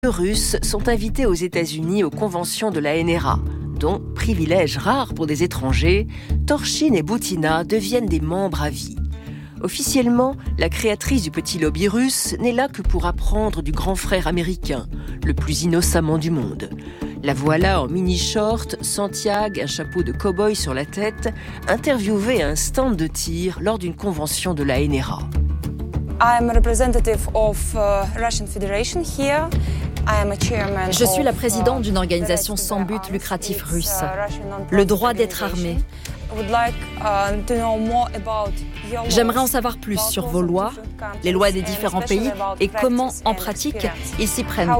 Russes sont invités aux États-Unis aux conventions de la NRA, dont, privilège rare pour des étrangers, Torchine et Boutina deviennent des membres à vie. Officiellement, la créatrice du petit lobby russe n'est là que pour apprendre du grand frère américain, le plus innocemment du monde. La voilà en mini-short, Santiago, un chapeau de cow-boy sur la tête, interviewée à un stand de tir lors d'une convention de la NRA. Je suis la présidente d'une organisation sans but lucratif russe, le droit d'être armé. J'aimerais en savoir plus sur vos lois, les lois des différents pays et comment, en pratique, ils s'y prennent.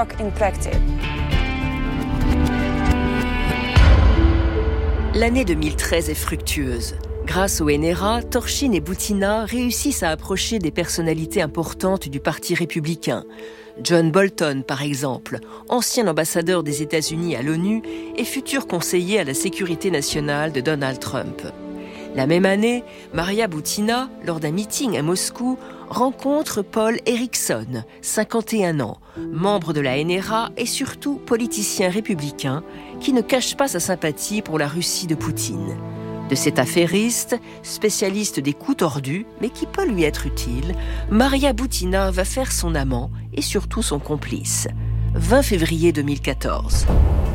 L'année 2013 est fructueuse. Grâce au NRA, Torchine et Boutina réussissent à approcher des personnalités importantes du Parti républicain. John Bolton, par exemple, ancien ambassadeur des États-Unis à l'ONU et futur conseiller à la sécurité nationale de Donald Trump. La même année, Maria Boutina, lors d'un meeting à Moscou, rencontre Paul Erickson, 51 ans, membre de la NRA et surtout politicien républicain, qui ne cache pas sa sympathie pour la Russie de Poutine. De cet affairiste, spécialiste des coups tordus, mais qui peut lui être utile, Maria Boutina va faire son amant et surtout son complice. 20 février 2014.